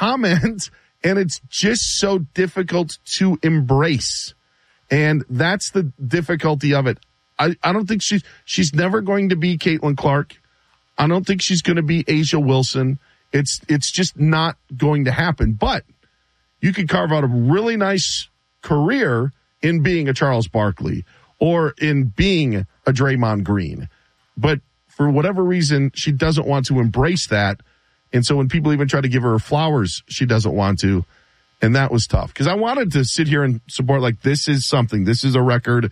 comment, and it's just so difficult to embrace. And that's the difficulty of it. I don't think she's never going to be Caitlin Clark. I don't think she's going to be A'ja Wilson. It's just not going to happen. But you could carve out a really nice career in being a Charles Barkley or in being a Draymond Green. But for whatever reason, she doesn't want to embrace that. And so when people even try to give her flowers, she doesn't want to. And that was tough because I wanted to sit here and support, like, this is something. This is a record.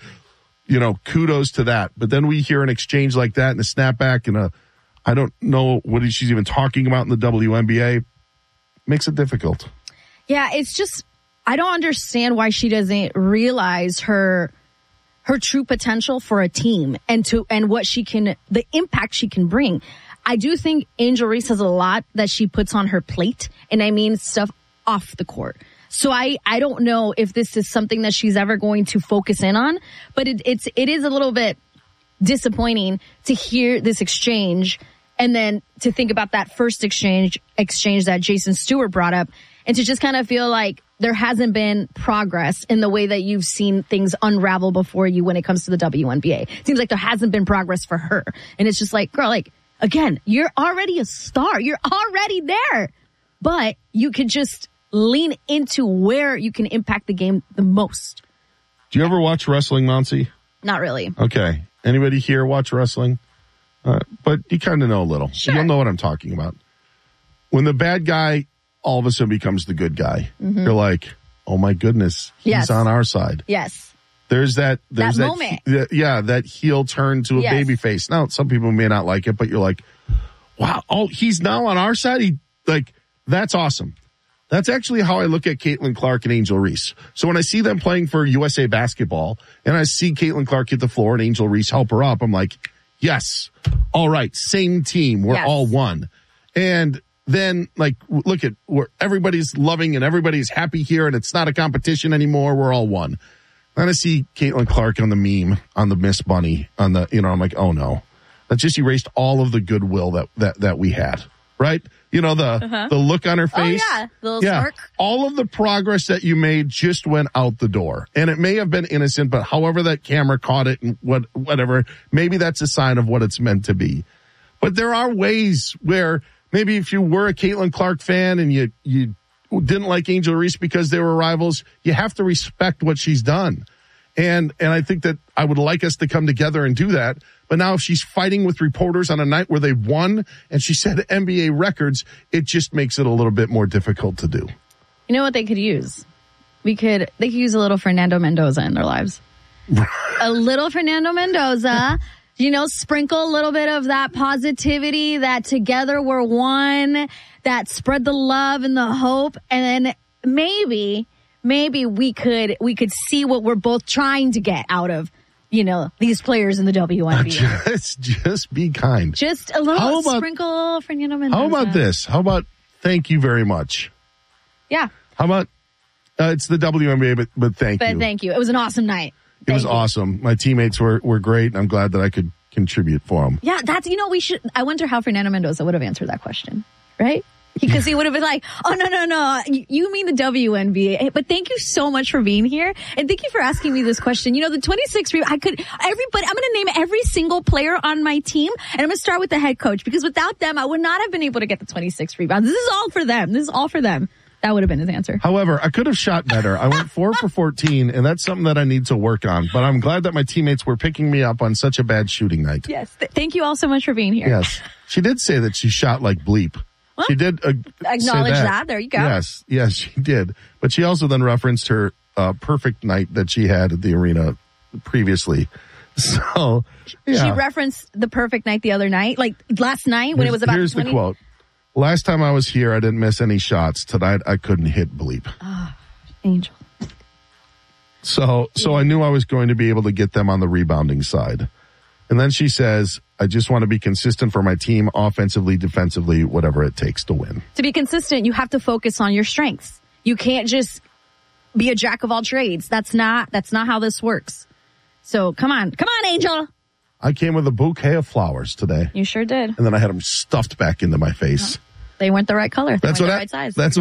Kudos to that. But then we hear an exchange like that and a snapback and I don't know what she's even talking about in the WNBA. Makes it difficult. Yeah, it's just, I don't understand why she doesn't realize her true potential for a team and what she can, the impact she can bring. I do think Angel Reese has a lot that she puts on her plate, and I mean stuff off the court. So I don't know if this is something that she's ever going to focus in on, but it is a little bit disappointing to hear this exchange and then to think about that first exchange that Jason Stewart brought up and to just kind of feel like there hasn't been progress in the way that you've seen things unravel before you when it comes to the WNBA. It seems like there hasn't been progress for her. And it's just like, girl, like, again, you're already a star. You're already there. But you could just lean into where you can impact the game the most. Do you ever watch wrestling, Monsi? Not really. Okay. Anybody here watch wrestling? But you kind of know a little. Sure. You'll know what I'm talking about. When the bad guy all of a sudden becomes the good guy, you're like, oh my goodness, he's on our side. Yes. There's that moment. That heel turn to a baby face. Now, some people may not like it, but you're like, wow, he's now on our side. That's awesome. That's actually how I look at Caitlin Clark and Angel Reese. So when I see them playing for USA Basketball and I see Caitlin Clark hit the floor and Angel Reese help her up, I'm like, yes, all right, same team. We're all one. And then, look at where everybody's loving and everybody's happy here and it's not a competition anymore. We're all one. Then I see Caitlin Clark on the meme, on the Miss Bunny, I'm like, oh no. That just erased all of the goodwill that we had, right? The look on her face. Oh, yeah. The little smirk. All of the progress that you made just went out the door. And it may have been innocent, but however that camera caught it and whatever, maybe that's a sign of what it's meant to be. But there are ways where maybe if you were a Caitlin Clark fan and you didn't like Angel Reese because they were rivals, you have to respect what she's done. And I think that I would like us to come together and do that. But now if she's fighting with reporters on a night where they won and she set NBA records, it just makes it a little bit more difficult to do. You know what they could use? They could use a little Fernando Mendoza in their lives. A little Fernando Mendoza, sprinkle a little bit of that positivity, that together we're one, that spread the love and the hope. And then maybe we could see what we're both trying to get out of, these players in the WNBA. Just be kind. Just a little sprinkle Fernando Mendoza. How about this? How about thank you very much? Yeah. How about it's the WNBA, but thank you. But thank you. It was an awesome night. It was awesome. My teammates were great, and I'm glad that I could contribute for them. Yeah, I wonder how Fernando Mendoza would have answered that question, right? Because he would have been like, oh, no. You mean the WNBA. But thank you so much for being here. And thank you for asking me this question. The 26 rebounds, I'm going to name every single player on my team. And I'm going to start with the head coach. Because without them, I would not have been able to get the 26 rebounds. This is all for them. That would have been his answer. However, I could have shot better. I went 4 for 14, and that's something that I need to work on. But I'm glad that my teammates were picking me up on such a bad shooting night. Yes. Thank you all so much for being here. Yes. She did say that she shot like bleep. Well, she did acknowledge that. There you go. Yes, she did. But she also then referenced her perfect night that she had at the arena previously. So, yeah. She referenced the perfect night the other night, like last night when it was about Here's the quote. Last time I was here, I didn't miss any shots. Tonight, I couldn't hit bleep. Oh, Angel. So I knew I was going to be able to get them on the rebounding side. And then she says, I just want to be consistent for my team, offensively, defensively, whatever it takes to win. To be consistent, you have to focus on your strengths. You can't just be a jack of all trades. That's not how this works. So come on, Angel. I came with a bouquet of flowers today. You sure did. And then I had them stuffed back into my face. They weren't the right color. They weren't the right size. That's